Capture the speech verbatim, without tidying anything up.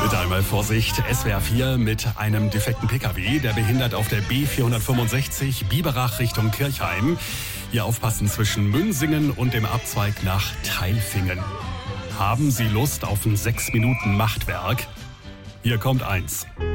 Bitte einmal Vorsicht, S W R vier mit einem defekten Pkw, der behindert auf der B vierhundertfünfundsechzig Biberach Richtung Kirchheim. Hier aufpassen zwischen Münsingen und dem Abzweig nach Tailfingen. Haben Sie Lust auf ein sechs Minuten Machtwerk? Hier kommt eins.